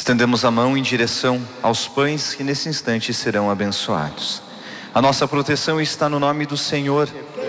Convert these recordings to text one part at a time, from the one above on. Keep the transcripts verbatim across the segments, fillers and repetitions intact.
Estendemos a mão em direção aos pães que nesse instante serão abençoados. A nossa proteção está no nome do Senhor.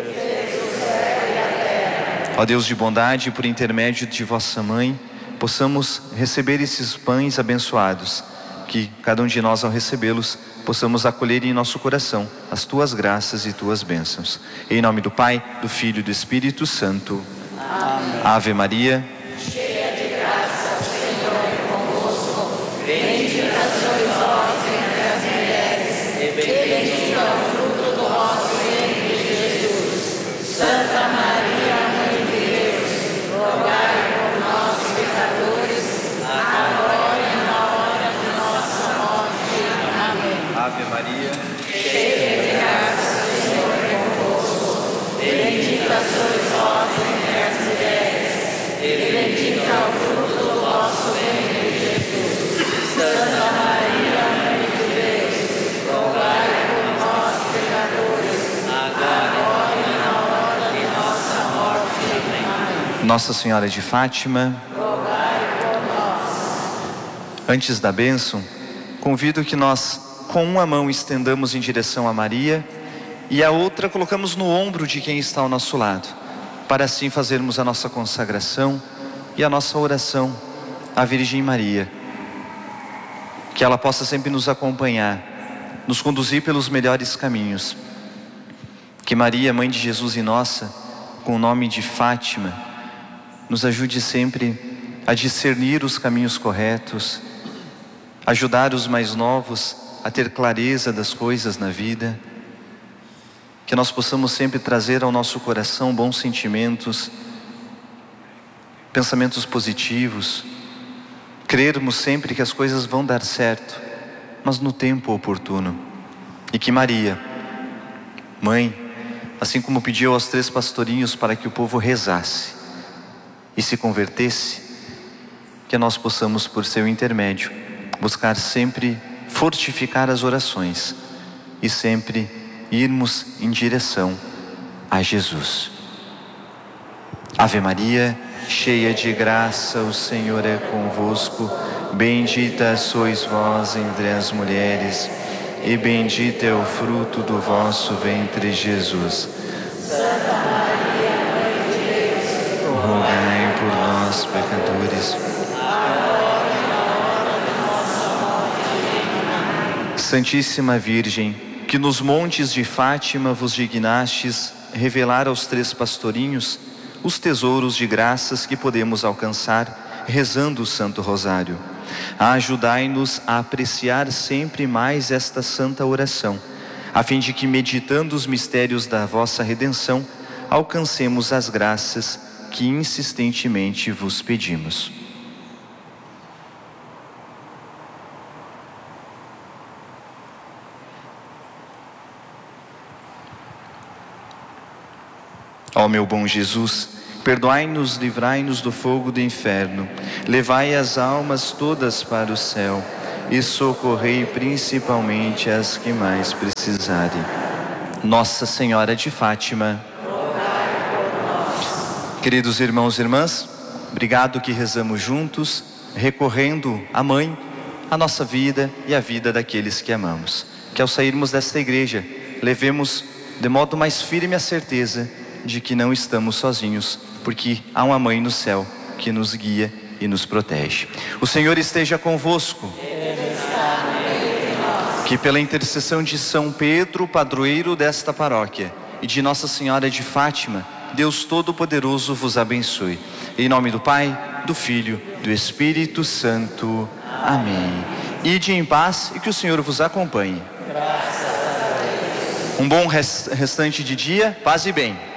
Ó Deus de bondade, por intermédio de vossa mãe, possamos receber esses pães abençoados, que cada um de nós, ao recebê-los, possamos acolher em nosso coração as tuas graças e tuas bênçãos. Em nome do Pai, do Filho e do Espírito Santo. Amém. Ave Maria, cheia de graça, o Senhor é convosco. Bendita sois vós entre as mulheres, e bendito é o fruto do vosso ventre, Jesus. Santa Maria, Mãe de Deus, rogai por nós, pecadores, agora e na hora de nossa morte. Amém. Ave Maria, cheia de graça, o Senhor é convosco. Bendita sois vós entre as mulheres, e bendito é o fruto do vosso ventre, Jesus. Santa Maria, Mãe de Deus, rogai por nós, pecadores, agora e na hora de nossa morte. Amém. Nossa Senhora de Fátima, rogai por nós. Antes da bênção, convido que nós, com uma mão, estendamos em direção a Maria e a outra colocamos no ombro de quem está ao nosso lado, para assim fazermos a nossa consagração e a nossa oração à Virgem Maria. Que ela possa sempre nos acompanhar, nos conduzir pelos melhores caminhos. Que Maria, Mãe de Jesus e nossa, com o nome de Fátima, nos ajude sempre a discernir os caminhos corretos, ajudar os mais novos a ter clareza das coisas na vida. Que nós possamos sempre trazer ao nosso coração bons sentimentos, pensamentos positivos, crermos sempre que as coisas vão dar certo, mas no tempo oportuno. E que Maria, Mãe, assim como pediu aos três pastorinhos para que o povo rezasse e se convertesse, que nós possamos, por seu intermédio, buscar sempre fortificar as orações e sempre irmos em direção a Jesus. Ave Maria, cheia de graça, o Senhor é convosco. Bendita sois vós entre as mulheres, e bendito é o fruto do vosso ventre, Jesus. Santa Maria, Mãe de Deus, rogai por nós, pecadores, agora e na hora de nossa morte. Santíssima Virgem, que nos montes de Fátima vos dignastes revelar aos três pastorinhos os tesouros de graças que podemos alcançar rezando o Santo Rosário. Ajudai-nos a apreciar sempre mais esta santa oração, a fim de que, meditando os mistérios da vossa redenção, alcancemos as graças que insistentemente vos pedimos. Ó meu bom Jesus, perdoai-nos, livrai-nos do fogo do inferno, levai as almas todas para o céu e socorrei principalmente as que mais precisarem. Nossa Senhora de Fátima, rogai por nós. Queridos irmãos e irmãs, obrigado que rezamos juntos, recorrendo à Mãe, a nossa vida e a vida daqueles que amamos. Que ao sairmos desta igreja, levemos de modo mais firme a certeza de que não estamos sozinhos, porque há uma Mãe no céu que nos guia e nos protege. O Senhor esteja convosco. Ele está no meio de nós. Que pela intercessão de São Pedro, padroeiro desta paróquia, e de Nossa Senhora de Fátima, Deus Todo-Poderoso vos abençoe. Em nome do Pai, do Filho, do Espírito Santo. Amém. Ide em paz e que o Senhor vos acompanhe. Graças a Deus. Um bom restante de dia, paz e bem.